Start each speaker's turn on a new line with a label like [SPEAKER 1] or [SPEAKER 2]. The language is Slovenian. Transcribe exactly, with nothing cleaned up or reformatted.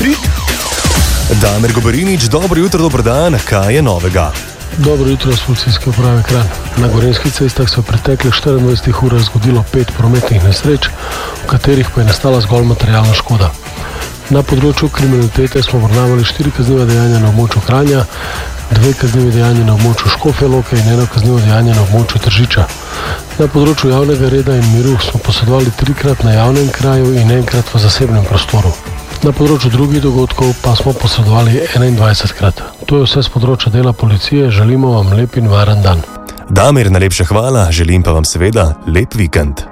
[SPEAKER 1] tri. Damir Goberinič, dobro jutro, dober dan, kaj je novega?
[SPEAKER 2] Dobro jutro, s policijske uprave Kranj. Na Gorenjskih cestah se v preteklih štiriindvajsetih urah zgodilo pet prometnih nesreč, v katerih pa je nastala zgolj materialna škoda. Na področju kriminalitete smo obravnavali štiri kazniva dejanja na območju Kranja, dve kaznivi dejanji na območju Škofje Loke in eno kaznivo dejanje na območju Tržiča. Na področju javnega reda in miru smo posredovali trikrat na javnem kraju in enkrat v zasebnem prostoru. Na področju drugih dogodkov pa smo posredovali enaindvajsetkrat. To je vse z področja dela policije, želimo vam lep in varen dan.
[SPEAKER 1] Damir, najlepša hvala, želim pa vam seveda lep vikend.